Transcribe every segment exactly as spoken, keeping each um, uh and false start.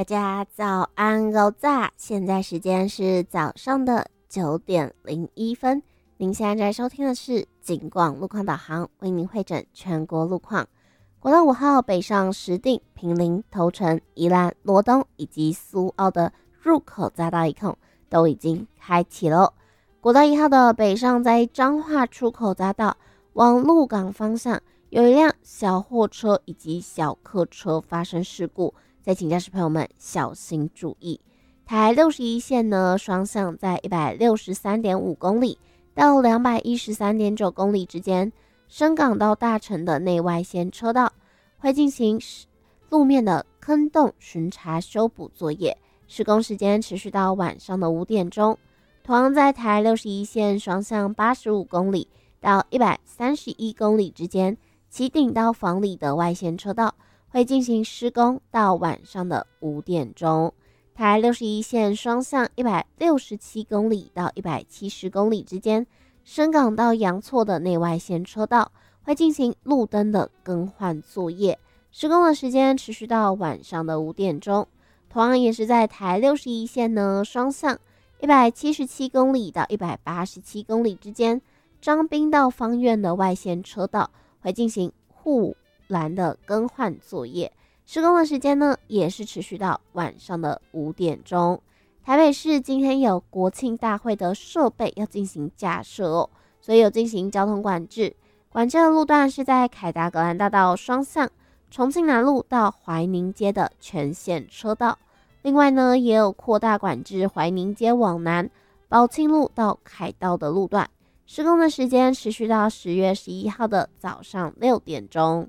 家早安肉炸，现在时间是早上的九点零一分。您现在在收听的是警广路况导航，为您汇整全国路况。国道五号北上石碇、坪林、头城、宜兰、罗东以及苏澳的入口匝道一控都已经开启了。国道一号的北上在彰化出口匝道往鹿港方向，有一辆小货车以及小客车发生事故，再请驾驶朋友们小心注意。台六十一线呢，双向在 一百六十三点五 公里到 两百一十三点九 公里之间，深港到大城的内外线车道会进行路面的坑洞巡查修补作业，施工时间持续到晚上的五点钟。同样在台六十一线双向八十五公里到一百三十一公里之间，旗顶到房里的外线车道会进行施工到晚上的五点钟。台六十一线双向一百六十七公里到一百七十公里之间，深港到阳错的内外线车道会进行路灯的更换作业，施工的时间持续到晚上的五点钟。同样也是在台六十一线呢，双向一百七十七公里到一百八十七公里之间，彰滨到芳苑的外线车道会进行护栏的更换作业，施工的时间呢也是持续到晚上的五点钟。台北市今天有国庆大会的设备要进行架设哦，所以有进行交通管制。管制的路段是在凯达格兰大道双向重庆南路到怀宁街的全线车道。另外呢，也有扩大管制怀宁街往南宝庆路到凯道的路段，施工的时间持续到十月十一号的早上六点钟。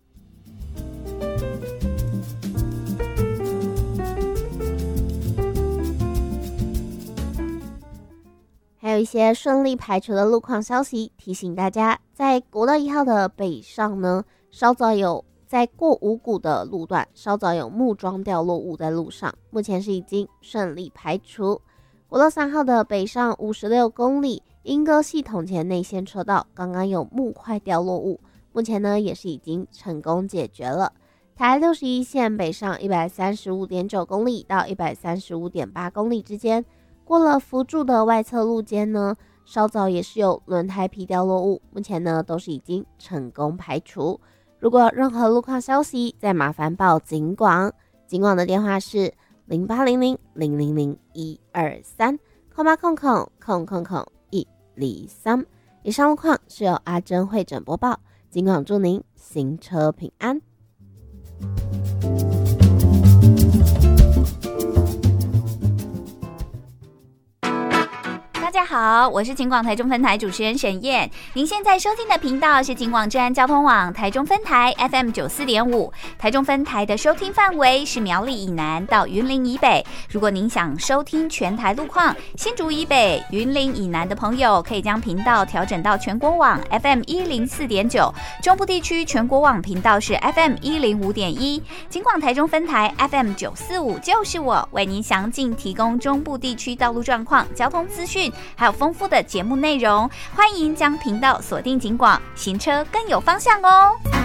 还有一些顺利排除的路况消息，提醒大家，在国道一号的北上呢，稍早有在过五股的路段，稍早有木桩掉落物在路上，目前是已经顺利排除。国道三号的北上五十六公里，莺歌系统前内线车道刚刚有木块掉落物，目前呢也是已经成功解决了。台六十一线北上 一百三十五点九 公里到 一百三十五点八 公里之间，过了福柱的外侧路肩呢，稍早也是有轮胎皮掉落物，目前呢都是已经成功排除。如果有任何路况消息，再麻烦报警广，警广的电话是零八零零零零零一二三空八空空空空空一零三。以上路况是由阿珍会诊播报，警广祝您行车平安。 大家好，我是警广台中分台主持人沈燕。您现在收听的频道是警广治安交通网台中分台 F M 九十四点五， 台中分台的收听范围是苗栗以南到云林以北。如果您想收听全台路况，新竹以北、云林以南的朋友可以将频道调整到全国网 F M 一零四点九， 中部地区全国网频道是 F M 一零五点一。 警广台中分台 F M 九十四点五就是我，为您详尽提供中部地区道路状况、交通资讯，还有丰富的节目内容，欢迎将频道锁定警广，行车更有方向哦。